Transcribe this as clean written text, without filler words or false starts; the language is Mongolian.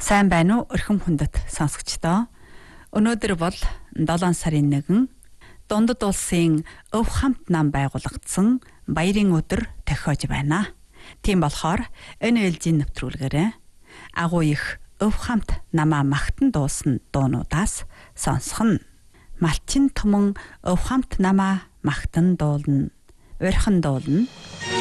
Сайн байна уу өрхөм хүндэт сонсогчдоо. Өнөөдөр бол 7 сарын 1 Дундад улсын өв хамт нам байгуулагдсан баярын өдөр тохиож байна. Тийм болохоор энэ ээлжийн нэвтрүүлгээрээ агуу их өв хамт намаа магтан дуусна дуунуудаас сонсох нь. Малчин туман өв хамт намаа магтан дуулна. Урьхан дуулна.